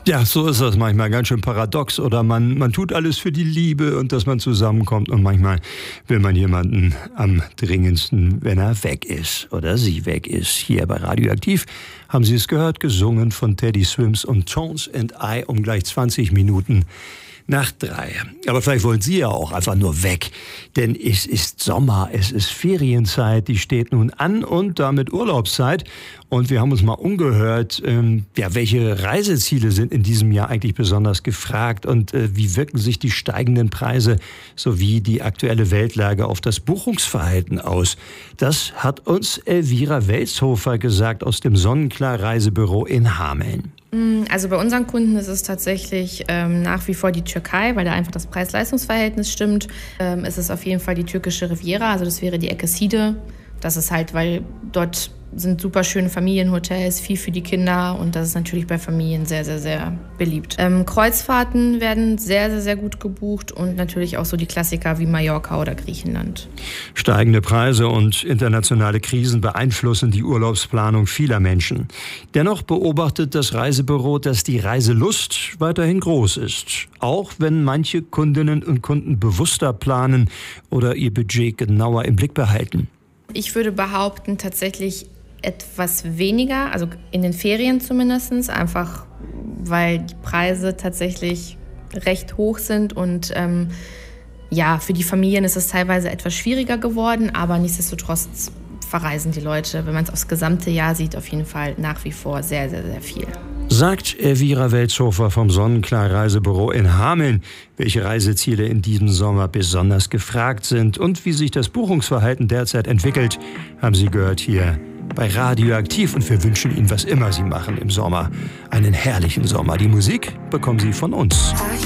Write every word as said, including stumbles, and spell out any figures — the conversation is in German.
Ja, so ist das manchmal ganz schön paradox. Oder man, man tut alles für die Liebe und dass man zusammenkommt. Und manchmal will man jemanden am dringendsten, wenn er weg ist oder sie weg ist. Hier bei Radioaktiv haben Sie es gehört, gesungen von Teddy Swims und Tones and I um gleich zwanzig Minuten nach drei. Aber vielleicht wollen Sie ja auch einfach nur weg. Denn es ist Sommer, es ist Ferienzeit, die steht nun an und damit Urlaubszeit. Und wir haben uns mal umgehört, ähm, ja, welche Reiseziele sind in diesem Jahr eigentlich besonders gefragt und äh, wie wirken sich die steigenden Preise sowie die aktuelle Weltlage auf das Buchungsverhalten aus. Das hat uns Elvira Welzhofer gesagt aus dem Sonnenklar Reisebüro in Hameln. Also bei unseren Kunden ist es tatsächlich ähm, nach wie vor die Türkei, weil da einfach das Preis-Leistungs-Verhältnis stimmt. Ähm, es ist auf jeden Fall die türkische Riviera, also das wäre die Ecke Side. Das ist halt, weil dort sind super schöne Familienhotels, viel für die Kinder und das ist natürlich bei Familien sehr, sehr, sehr beliebt. Ähm, Kreuzfahrten werden sehr, sehr, sehr gut gebucht und natürlich auch so die Klassiker wie Mallorca oder Griechenland. Steigende Preise und internationale Krisen beeinflussen die Urlaubsplanung vieler Menschen. Dennoch beobachtet das Reisebüro, dass die Reiselust weiterhin groß ist. Auch wenn manche Kundinnen und Kunden bewusster planen oder ihr Budget genauer im Blick behalten. Ich würde behaupten, tatsächlich etwas weniger, also in den Ferien zumindest, einfach weil die Preise tatsächlich recht hoch sind und ähm, ja, für die Familien ist es teilweise etwas schwieriger geworden, aber nichtsdestotrotz verreisen die Leute, wenn man es aufs gesamte Jahr sieht, auf jeden Fall nach wie vor sehr, sehr, sehr viel. Sagt Elvira Welzhofer vom Sonnenklar Reisebüro in Hameln, welche Reiseziele in diesem Sommer besonders gefragt sind und wie sich das Buchungsverhalten derzeit entwickelt, haben Sie gehört hier bei Radioaktiv und wir wünschen Ihnen, was immer Sie machen im Sommer, einen herrlichen Sommer. Die Musik bekommen Sie von uns.